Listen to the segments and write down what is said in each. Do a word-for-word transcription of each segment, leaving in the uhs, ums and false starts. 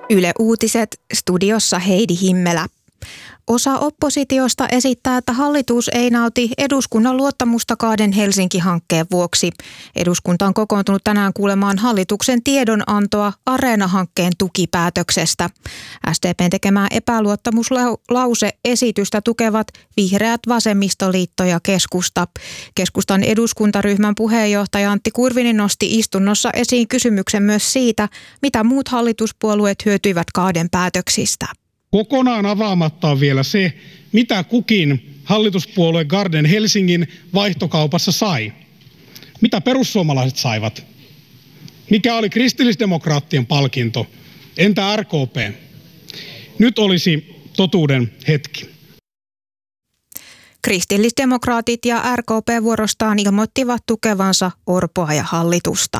Yle Uutiset, studiossa Heidi Himmelä. Osa oppositiosta esittää, että hallitus ei nauti eduskunnan luottamusta Kaaden Helsinki-hankkeen vuoksi. Eduskunta on kokoontunut tänään kuulemaan hallituksen tiedonantoa Areena-hankkeen tukipäätöksestä. S D P:n tekemää epäluottamuslause-esitystä tukevat Vihreät, Vasemmistoliitto ja Keskusta. Keskustan eduskuntaryhmän puheenjohtaja Antti Kurvinen nosti istunnossa esiin kysymyksen myös siitä, mitä muut hallituspuolueet hyötyivät Kaaden päätöksistä. Kokonaan avaamatta on vielä se, mitä kukin hallituspuolue Kaaden Helsingin vaihtokaupassa sai. Mitä perussuomalaiset saivat? Mikä oli kristillisdemokraattien palkinto? Entä R K P? Nyt olisi totuuden hetki. Kristillisdemokraatit ja R K P vuorostaan ilmoittivat tukevansa Orpoa ja hallitusta.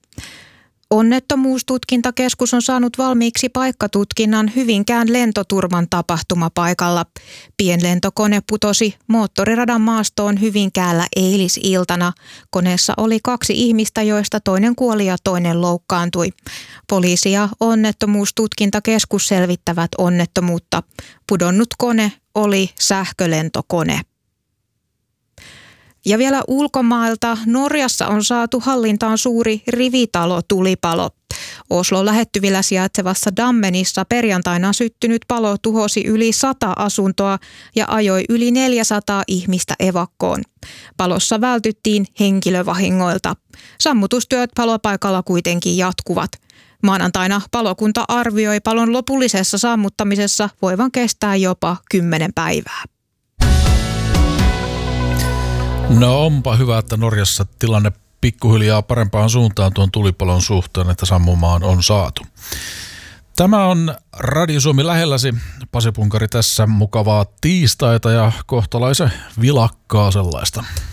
Onnettomuustutkintakeskus on saanut valmiiksi paikkatutkinnan Hyvinkään lentoturvan tapahtumapaikalla. Pienlentokone putosi moottoriradan maastoon Hyvinkäällä eilisiltana. Koneessa oli kaksi ihmistä, joista toinen kuoli ja toinen loukkaantui. Poliisi ja onnettomuustutkintakeskus selvittävät onnettomuutta. Pudonnut kone oli sähkölentokone. Ja vielä ulkomailta Norjassa on saatu hallintaan suuri rivitalotulipalo. Oslon lähettyvillä sijaitsevassa Dammenissa perjantaina syttynyt palo tuhosi yli sata asuntoa ja ajoi yli neljäsataa ihmistä evakkoon. Palossa vältyttiin henkilövahingoilta. Sammutustyöt palopaikalla kuitenkin jatkuvat. Maanantaina palokunta arvioi palon lopullisessa sammuttamisessa voivan kestää jopa kymmenen päivää. No onpa hyvä, että Norjassa tilanne pikkuhiljaa parempaan suuntaan tuon tulipalon suhteen, että sammumaan on saatu. Tämä on Radio Suomi lähelläsi. Pasi Punkari tässä, mukavaa tiistaita ja kohtalaisen vilakkaa sellaista.